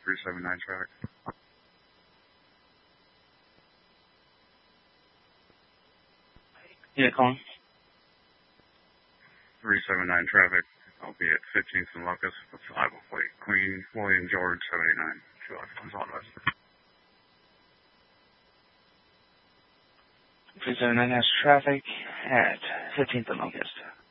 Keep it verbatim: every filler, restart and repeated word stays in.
three seven nine traffic. Yeah, calling. three seven nine traffic. I'll be at fifteenth and Locust. The five oh eight Queen William George seventy-nine. Two Oxford's on West. three seven nine has traffic at fifteenth and Locust.